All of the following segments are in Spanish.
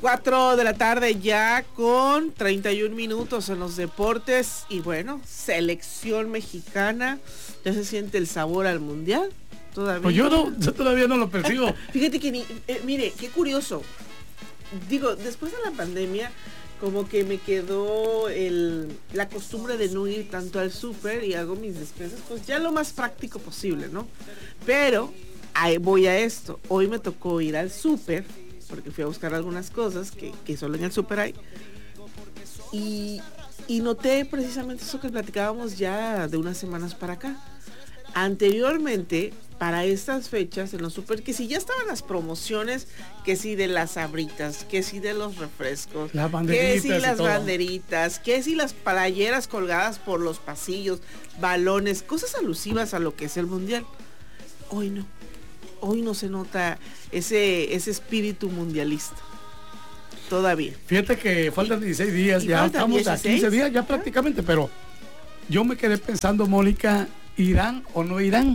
4 de la tarde ya con 31 minutos en los deportes y bueno, selección mexicana, ya se siente el sabor al mundial todavía. Pues yo todavía no lo percibo. Fíjate que mire, qué curioso. Digo, después de la pandemia como que me quedó la costumbre de no ir tanto al súper y hago mis despensas pues ya lo más práctico posible, ¿no? Pero ahí voy a esto. Hoy me tocó ir al súper porque fui a buscar algunas cosas que solo en el súper hay. Y noté precisamente eso que platicábamos ya de unas semanas para acá. Anteriormente, para estas fechas en los súper, que si ya estaban las promociones, que si de las sabritas, que si de los refrescos, que si las banderitas, que si las playeras colgadas por los pasillos, balones, cosas alusivas a lo que es el mundial. Hoy no se nota ese espíritu mundialista. Todavía. Fíjate que faltan 16 días, ya estamos 16, a 15 días ya prácticamente, pero yo me quedé pensando, Mónica, ¿irán o no irán?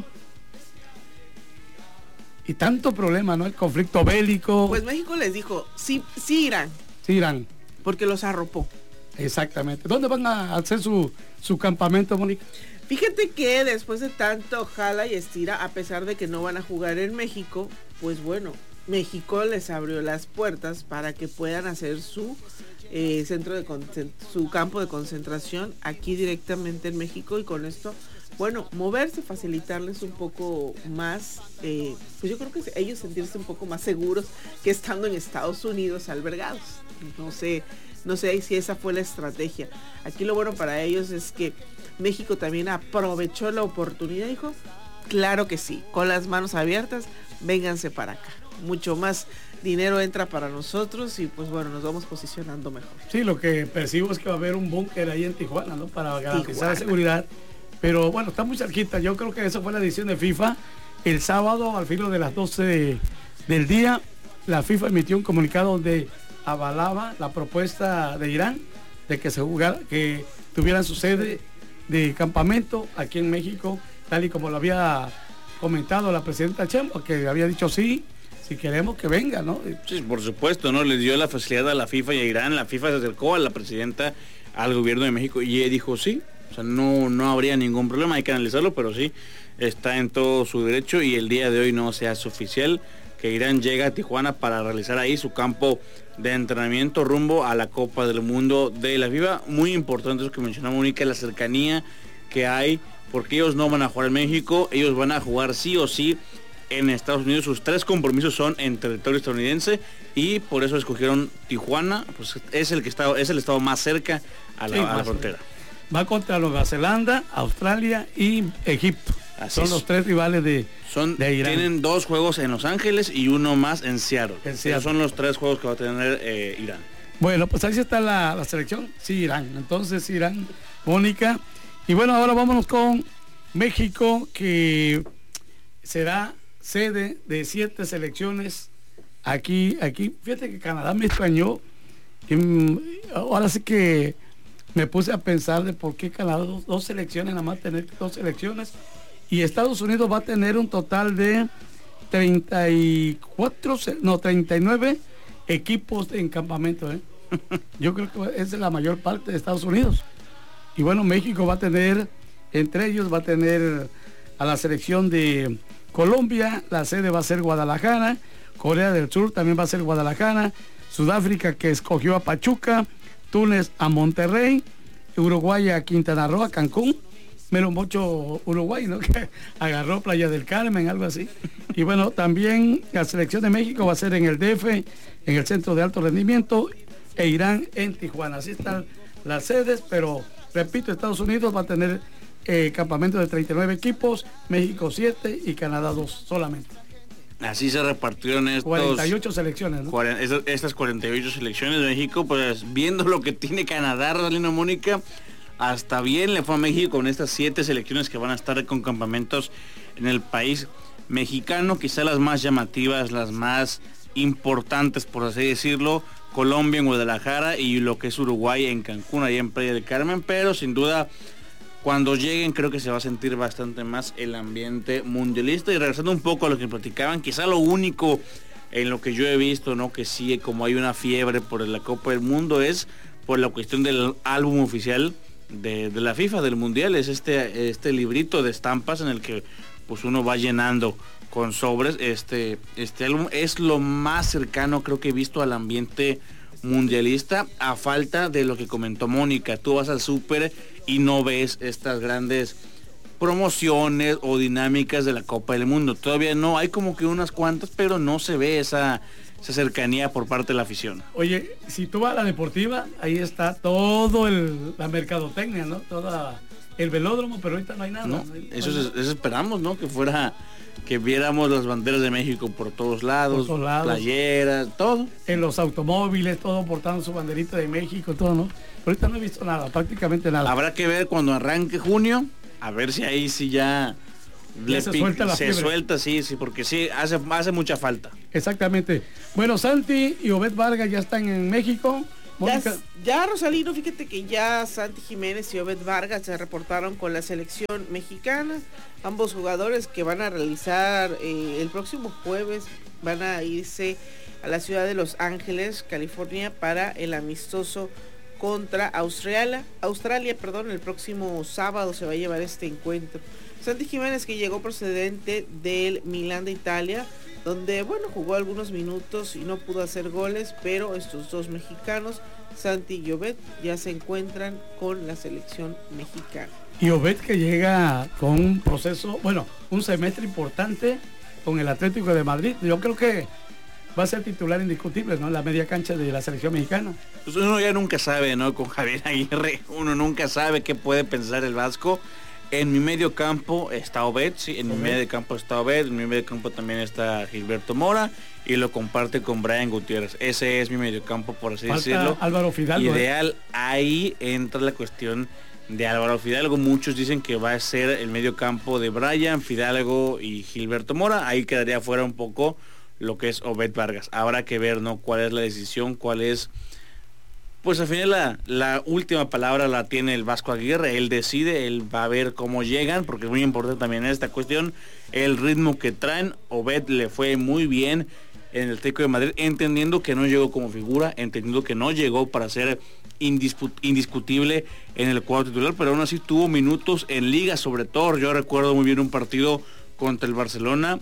Y tanto problema, ¿no? El conflicto bélico. Pues México les dijo, sí irán. Sí irán. Porque los arropó. Exactamente. ¿Dónde van a hacer su campamento, Mónica? Fíjate que después de tanto jala y estira, a pesar de que no van a jugar en México, pues bueno, México les abrió las puertas para que puedan hacer su su campo de concentración aquí directamente en México y con esto, bueno, moverse, facilitarles un poco más, pues yo creo que ellos sentirse un poco más seguros que estando en Estados Unidos albergados. No sé si esa fue la estrategia. Aquí lo bueno para ellos es que México también aprovechó la oportunidad, dijo, claro que sí, con las manos abiertas, vénganse para acá. Mucho más dinero entra para nosotros y pues bueno, nos vamos posicionando mejor. Sí, lo que percibo es que va a haber un búnker ahí en Tijuana, ¿no? Para garantizar la seguridad. Pero bueno, está muy cerquita. Yo creo que eso fue la decisión de FIFA. El sábado, al filo de las 12 del día, la FIFA emitió un comunicado donde avalaba la propuesta de Irán de que que tuvieran su sede de campamento aquí en México, tal y como lo había comentado la presidenta Sheinbaum, que había dicho sí, si queremos que venga, ¿no? Sí, por supuesto, ¿no? Les dio la facilidad a la FIFA y a Irán. La FIFA se acercó a la presidenta, al gobierno de México, y ella dijo sí. O sea, no habría ningún problema, hay que analizarlo, pero sí, está en todo su derecho y el día de hoy no se hace oficial que Irán llega a Tijuana para realizar ahí su campo de entrenamiento rumbo a la Copa del Mundo de la FIFA. Muy importante eso que mencionó Mónica, la cercanía que hay, porque ellos no van a jugar en México, ellos van a jugar sí o sí en Estados Unidos. Sus 3 compromisos son en territorio estadounidense y por eso escogieron Tijuana, pues es el estado más cerca a la frontera. Va contra Nueva Zelanda, Australia y Egipto. Son los 3 rivales de Irán. Tienen 2 juegos en Los Ángeles y uno más en Seattle. Son los 3 juegos que va a tener Irán. Bueno, pues ahí está la selección. Sí, Irán. Entonces, Irán, Mónica. Y bueno, ahora vámonos con México, que será sede de 7 selecciones aquí. Fíjate que Canadá me extrañó. Ahora sí que me puse a pensar de por qué Canadá dos selecciones, nada más tener 2 selecciones, y Estados Unidos va a tener un total de 39 equipos en campamento, ¿eh? Yo creo que es la mayor parte de Estados Unidos. Y bueno, México va a tener, entre ellos va a tener a la selección de Colombia, la sede va a ser Guadalajara, Corea del Sur también va a ser Guadalajara, Sudáfrica, que escogió a Pachuca, Túnez a Monterrey, Uruguay a Quintana Roo, a Cancún, menos mucho Uruguay, ¿no? Que agarró Playa del Carmen, algo así. Y bueno, también la selección de México va a ser en el DF, en el Centro de Alto Rendimiento, e Irán en Tijuana. Así están las sedes, pero repito, Estados Unidos va a tener campamento de 39 equipos, México 7 y Canadá 2 solamente. Así se repartieron 48 selecciones, ¿no? Estas 48 selecciones de México, pues viendo lo que tiene Canadá, Rosalina, Mónica, hasta bien le fue a México con estas 7 selecciones que van a estar con campamentos en el país mexicano, quizá las más llamativas, las más importantes, por así decirlo, Colombia en Guadalajara y lo que es Uruguay en Cancún, ahí en Playa del Carmen, pero sin duda cuando lleguen creo que se va a sentir bastante más el ambiente mundialista. Y regresando un poco a lo que platicaban, quizá lo único en lo que yo he visto, ¿no? Que sí, como hay una fiebre por la Copa del Mundo, es por la cuestión del álbum oficial de la FIFA, del Mundial. Es este librito de estampas en el que pues uno va llenando con sobres. Este álbum es lo más cercano, creo, que he visto al ambiente mundialista, a falta de lo que comentó Mónica. Tú vas al súper y no ves estas grandes promociones o dinámicas de la Copa del Mundo. Todavía no, hay como que unas cuantas, pero no se ve esa cercanía por parte de la afición. Oye, si tú vas a la deportiva, ahí está todo la mercadotecnia, ¿no? Toda el velódromo, pero ahorita no hay nada. No, eso esperamos, ¿no? Que viéramos las banderas de México por todos lados, playeras, todo. En los automóviles, todo portando su banderita de México, todo, ¿no? Ahorita no he visto nada, prácticamente nada. Habrá que ver cuando arranque junio, a ver si ahí sí ya se suelta, sí, porque sí, hace mucha falta. Exactamente. Bueno, Santi y Obed Vargas ya están en México. Ya, Rosalino, fíjate que ya Santi Jiménez y Obed Vargas se reportaron con la selección mexicana. Ambos jugadores que van a realizar el próximo jueves van a irse a la ciudad de Los Ángeles, California, para el amistoso contra Australia, el próximo sábado se va a llevar este encuentro. Santi Jiménez, que llegó procedente del Milán de Italia, donde jugó algunos minutos y no pudo hacer goles, pero estos dos mexicanos, Santi y Obed, ya se encuentran con la selección mexicana. Y Obed, que llega con un proceso, un semestre importante con el Atlético de Madrid. Yo creo que va a ser titular indiscutible, ¿no? En la media cancha de la selección mexicana. Pues uno ya nunca sabe, ¿no? Con Javier Aguirre, uno nunca sabe qué puede pensar el Vasco. En mi medio campo está Obed, sí, en mi medio campo está Obed, en mi medio campo también está Gilberto Mora y lo comparte con Brian Gutiérrez. Ese es mi medio campo, por así decirlo. Álvaro Fidalgo. Ideal, ahí entra la cuestión de Álvaro Fidalgo. Muchos dicen que va a ser el medio campo de Brian, Fidalgo y Gilberto Mora. Ahí quedaría fuera un poco lo que es Obed Vargas. Habrá que ver, ¿no? Cuál es la decisión, cuál es... Pues al final la última palabra la tiene el Vasco Aguirre. Él decide, él va a ver cómo llegan, porque es muy importante también en esta cuestión el ritmo que traen. Obed le fue muy bien en el Atlético de Madrid, entendiendo que no llegó como figura, entendiendo que no llegó para ser indiscutible en el cuadro titular, pero aún así tuvo minutos en liga, sobre todo. Yo recuerdo muy bien un partido contra el Barcelona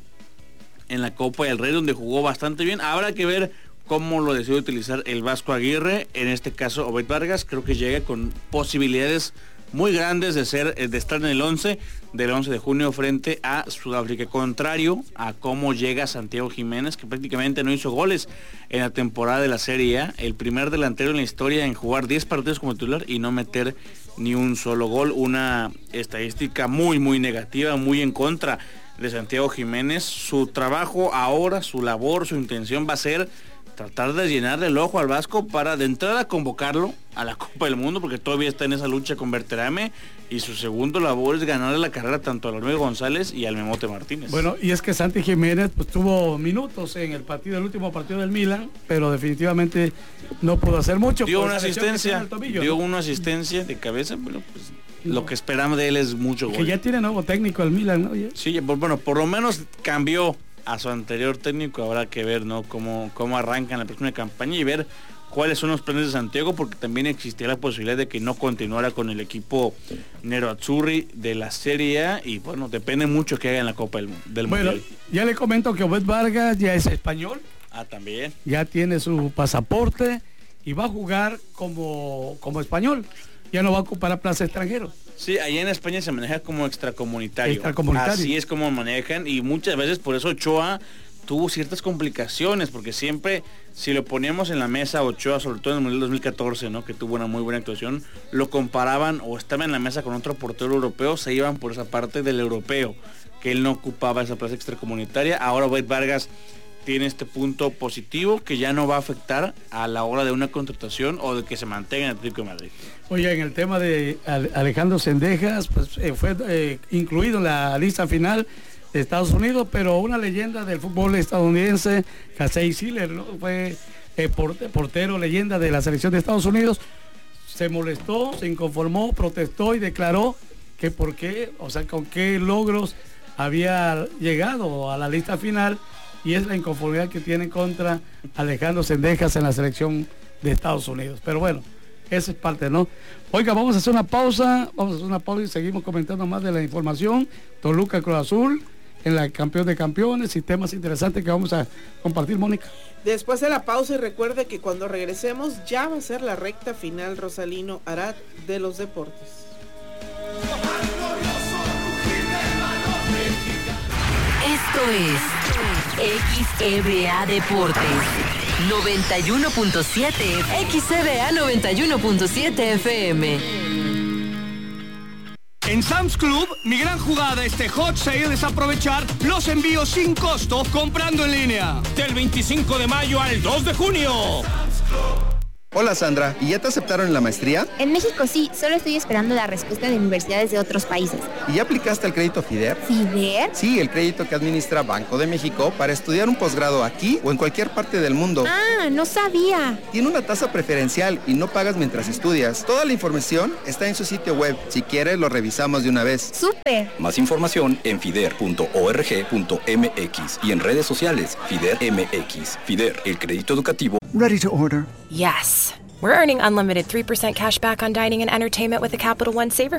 en la Copa del Rey, donde jugó bastante bien. Habrá que ver cómo lo decide utilizar el Vasco Aguirre. En este caso, Obed Vargas creo que llega con posibilidades muy grandes de estar en el 11 del 11 de junio frente a Sudáfrica, contrario a cómo llega Santiago Jiménez, que prácticamente no hizo goles en la temporada de la Serie A, el primer delantero en la historia en jugar 10 partidos como titular y no meter ni un solo gol. Una estadística muy negativa, muy en contra de Santiago Jiménez. Su trabajo ahora, su labor, su intención va a ser tratar de llenarle el ojo al Vasco para de entrada convocarlo a la Copa del Mundo, porque todavía está en esa lucha con Berterame, y su segundo labor es ganarle la carrera tanto a Leonel González y al Memote Martínez. Bueno, y es que Santi Jiménez pues tuvo minutos en el último partido del Milan, pero definitivamente no pudo hacer mucho. Dio una asistencia, una asistencia de cabeza, pero pues lo que esperamos de él es mucho gol. Que ya tiene nuevo técnico el Milan, ¿no? Sí, bueno, por lo menos cambió a su anterior técnico. Habrá que ver, ¿no? Cómo arrancan la próxima campaña y ver cuáles son los planes de Santiago, porque también existía la posibilidad de que no continuara con el equipo Nerazzurri de la Serie A, y bueno, depende mucho que haga en la Copa del Mundial. Bueno, ya le comento que Obed Vargas ya es español. También. Ya tiene su pasaporte y va a jugar como español. Ya no va a ocupar plaza extranjero. Sí, allá en España se maneja como extracomunitario. Así es como manejan, y muchas veces por eso Ochoa tuvo ciertas complicaciones, porque siempre, si lo poníamos en la mesa Ochoa, sobre todo en el Mundial 2014, ¿no? Que tuvo una muy buena actuación, lo comparaban o estaba en la mesa con otro portero europeo, se iban por esa parte del europeo, que él no ocupaba esa plaza extracomunitaria. Ahora Obed Vargas tiene este punto positivo que ya no va a afectar a la hora de una contratación o de que se mantenga en el Atlético de Madrid. Oye, en el tema de Alejandro Cendejas, pues fue incluido en la lista final de Estados Unidos, pero una leyenda del fútbol estadounidense, Casey Sealer, ¿no? Fue portero leyenda de la selección de Estados Unidos, se molestó, se inconformó, protestó y declaró que con qué logros había llegado a la lista final y es la inconformidad que tienen contra Alejandro Zendejas en la selección de Estados Unidos. Pero bueno, esa es parte, ¿no? Oiga, vamos a hacer una pausa y seguimos comentando más de la información. Toluca, Cruz Azul, en la Campeón de Campeones y temas interesantes que vamos a compartir, Mónica. Después de la pausa, y recuerde que cuando regresemos ya va a ser la recta final, Rosalino Arad, de los deportes. Esto es XEBA Deportes 91.7 XEBA 91.7 FM. En Sam's Club, mi gran jugada este Hot Sale es aprovechar los envíos sin costo comprando en línea. Del 25 de mayo al 2 de junio. Hola Sandra, ¿y ya te aceptaron en la maestría? En México sí, solo estoy esperando la respuesta de universidades de otros países. ¿Y ya aplicaste al crédito FIDER? ¿FIDER? Sí, el crédito que administra Banco de México para estudiar un posgrado aquí o en cualquier parte del mundo. Ah, no sabía. Tiene una tasa preferencial y no pagas mientras estudias. Toda la información está en su sitio web. Si quieres, lo revisamos de una vez. ¡Súper! Más información en fider.org.mx y en redes sociales FIDER MX. FIDER, el crédito educativo. Ready to order. Yes. We're earning unlimited 3% cash back on dining and entertainment with a Capital One Savor